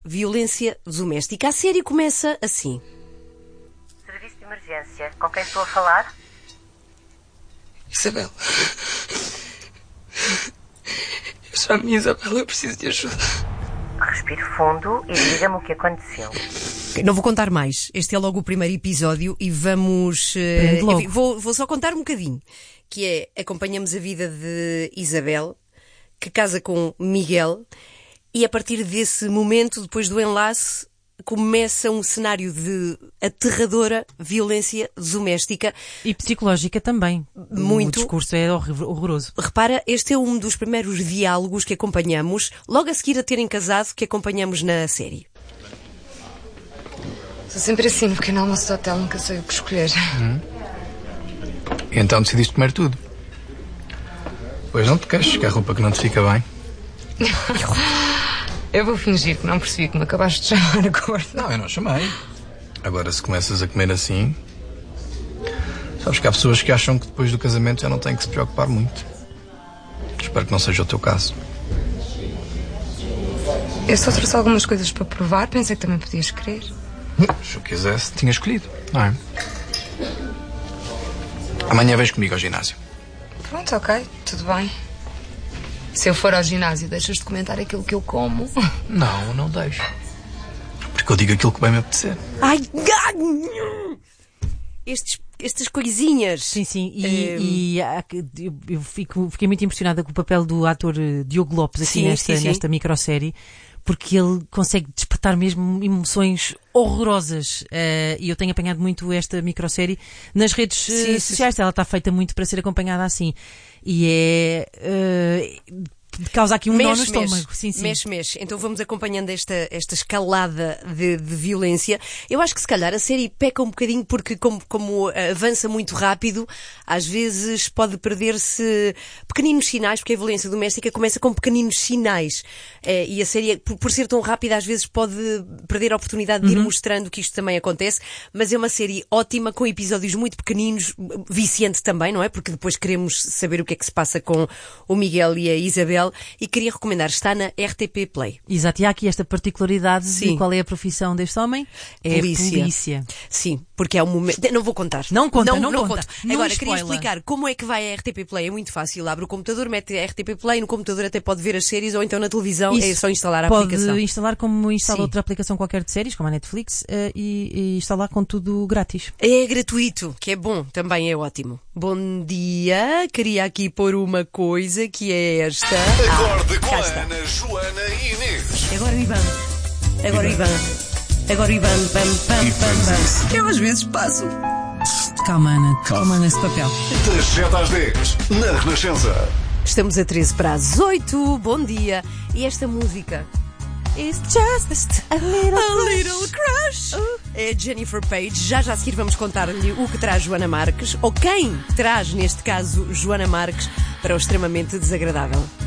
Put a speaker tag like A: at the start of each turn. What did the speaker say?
A: Violência doméstica. A série começa assim.
B: Serviço de emergência. Com quem estou a falar?
C: Isabel. Eu sou a minha Isabel, eu preciso de ajuda.
B: Respire fundo e diga-me o que aconteceu.
A: Não vou contar mais. Este é logo o primeiro episódio e vamos... enfim, vou só contar um bocadinho. Que é, acompanhamos a vida de Isabel, que casa com Miguel, e a partir desse momento, depois do enlace, começa um cenário de aterradora violência doméstica.
D: E psicológica também.
A: Muito.
D: O discurso é horroroso.
A: Repara, este é um dos primeiros diálogos que acompanhamos, logo a seguir a terem casado, que acompanhamos na série.
C: Sou sempre assim, no pequeno almoço do hotel, nunca sei o que escolher.
E: E então decidiste comer tudo? Pois não te queixes, que é a roupa que não te fica bem.
C: Eu vou fingir que não percebi que me acabaste de chamar agora.
E: Não, eu não chamei. Agora, se começas a comer assim... Sabes que há pessoas que acham que depois do casamento já não têm que se preocupar muito. Espero que não seja o teu caso.
C: Eu só trouxe algumas coisas para provar, pensei que também podias querer.
E: Se eu quisesse, tinha escolhido, não é? Amanhã vens comigo ao ginásio.
C: Pronto, ok, tudo bem. Se eu for ao ginásio, deixas de comentar aquilo que eu como?
E: Não deixo. Porque eu digo aquilo que bem me apetecer.
A: Ai, estas coisinhas.
D: Sim. Eu fiquei muito impressionada com o papel do ator Diogo Lopes aqui nesta microsérie, porque ele consegue despertar mesmo emoções horrorosas. E eu tenho apanhado muito esta microsérie nas redes sociais. Ela está feita muito para ser acompanhada assim. E causa aqui um nó no estômago. Sim.
A: Mexe. Então vamos acompanhando esta escalada de violência. Eu acho que se calhar a série peca um bocadinho porque como avança muito rápido, às vezes pode perder-se pequeninos sinais, porque a violência doméstica começa com pequeninos sinais. E a série, por ser tão rápida, às vezes pode perder a oportunidade de ir mostrando que isto também acontece. Mas é uma série ótima, com episódios muito pequeninos, viciante também, não é? Porque depois queremos saber o que é que se passa com o Miguel e a Isabel. E queria recomendar, está na RTP Play.
D: Exato, e há aqui esta particularidade de qual é a profissão deste homem? É polícia.
A: Sim, porque é um momento... Não vou contar.
D: Não conta.
A: Agora, queria explicar como é que vai a RTP Play. É muito fácil. Abre o computador, mete a RTP Play, no computador até pode ver as séries, ou então na televisão é só instalar a aplicação.
D: Pode instalar como instala outra aplicação qualquer de séries, como a Netflix, e instalar com tudo grátis.
A: É gratuito, que é bom, também é ótimo. Bom dia, queria aqui pôr uma coisa que é esta.
F: Acorde com a Ana, Joana e Inês.
A: Agora o Ivan. Pam. Eu às vezes passo.
D: Calma, Ana, nesse papel.
F: Das 7 às 10, na Renascença.
A: Estamos a 13 para as 8, bom dia. E esta música... It's just a little crush. É Jennifer Page. Já a seguir vamos contar-lhe o que traz Joana Marques, ou quem traz, neste caso, Joana Marques, para o extremamente desagradável.